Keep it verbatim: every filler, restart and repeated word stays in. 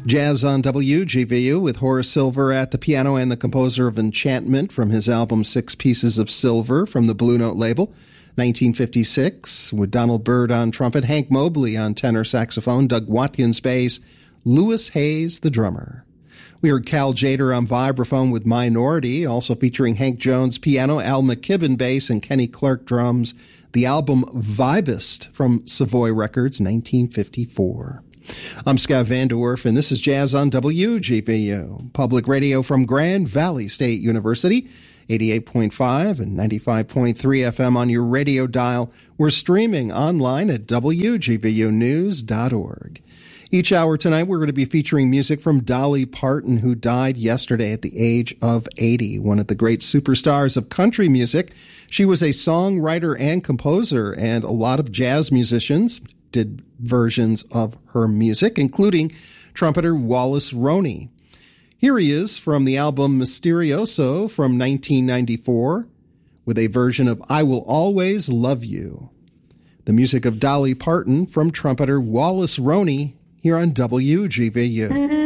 Jazz on W G V U with Horace Silver at the piano and the composer of Enchantment from his album Six Pieces of Silver from the Blue Note label, nineteen fifty-six, with Donald Byrd on trumpet, Hank Mobley on tenor saxophone, Doug Watkins bass, Louis Hayes the drummer. We heard Cal Jader on vibraphone with Minority, also featuring Hank Jones piano, Al McKibben bass, and Kenny Clark drums. The album Vibist from Savoy Records, nineteen fifty-four. I'm Scott Van Der Werf, and this is Jazz on W G V U, public radio from Grand Valley State University, eighty-eight point five and ninety-five point three F M on your radio dial. We're streaming online at W G V U news dot org. Each hour tonight, we're going to be featuring music from Dolly Parton, who died yesterday at the age of eighty, one of the great superstars of country music. She was a songwriter and composer, and a lot of jazz musicians did versions of her music, including trumpeter Wallace Roney. Here he is from the album Mysterioso from nineteen ninety-four with a version of I Will Always Love You. The music of Dolly Parton from trumpeter Wallace Roney here on W G V U.